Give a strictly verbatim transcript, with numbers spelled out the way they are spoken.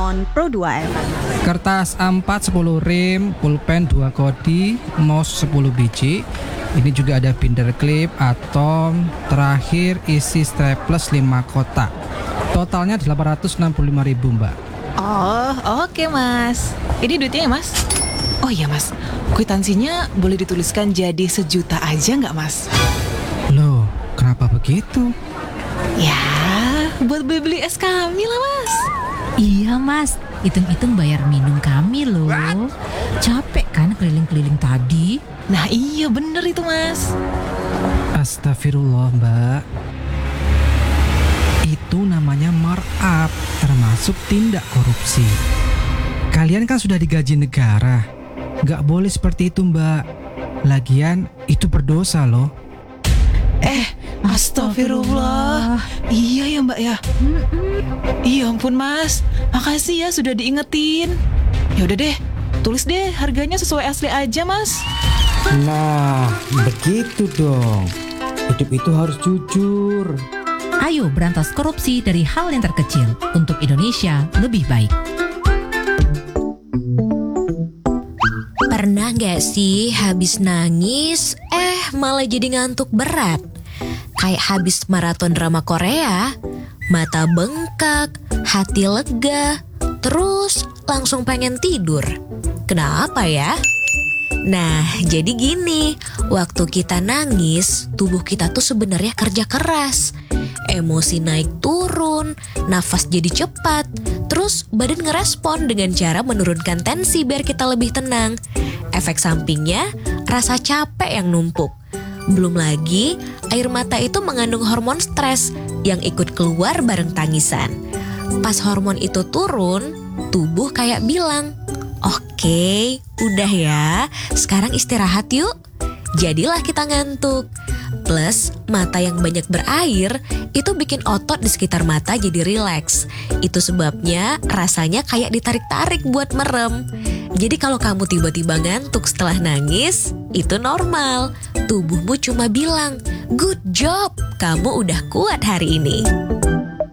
on Pro dua F M. Kertas A empat sepuluh rim, pulpen dua kodi, mouse sepuluh biji. Ini juga ada binder clip, atom, terakhir isi staples lima kotak. Totalnya delapan ratus enam puluh lima ribu, Mbak. Oh, oke okay, Mas. Ini duitnya ya, Mas? Oh iya, Mas. Kwitansinya boleh dituliskan jadi sejuta aja nggak, Mas? Loh, kenapa begitu? Ya, buat beli-beli es kami lah, Mas. Iya, Mas. Hitung-hitung bayar minum kami loh. What? Capek kan keliling-keliling tadi? Nah iya bener itu, Mas. Astagfirullah, Mbak. Itu namanya markup, termasuk tindak korupsi. Kalian kan sudah digaji negara. Gak boleh seperti itu, Mbak. Lagian itu berdosa loh. Eh, astagfirullah. Iya ya, Mbak ya. Iya ampun, Mas. Makasih ya sudah diingetin. Ya udah deh, tulis deh harganya sesuai asli aja, Mas. Nah, begitu dong. Hidup itu harus jujur. Ayo berantas korupsi dari hal yang terkecil untuk Indonesia lebih baik. Pernah gak sih habis nangis, eh malah jadi ngantuk berat? Kayak habis maraton drama Korea, mata bengkak, hati lega, terus langsung pengen tidur. Kenapa ya? Nah, jadi gini, waktu kita nangis, tubuh kita tuh sebenarnya kerja keras. Emosi naik turun, nafas jadi cepat, terus badan ngerespon dengan cara menurunkan tensi biar kita lebih tenang. Efek sampingnya, rasa capek yang numpuk. Belum lagi, air mata itu mengandung hormon stres yang ikut keluar bareng tangisan. Pas hormon itu turun, tubuh kayak bilang, "Oke, udah ya, sekarang istirahat yuk." Jadilah kita ngantuk. Plus, mata yang banyak berair itu bikin otot di sekitar mata jadi rileks. Itu sebabnya rasanya kayak ditarik-tarik buat merem. Jadi kalau kamu tiba-tiba ngantuk setelah nangis, itu normal. Tubuhmu cuma bilang, "Good job, kamu udah kuat hari ini."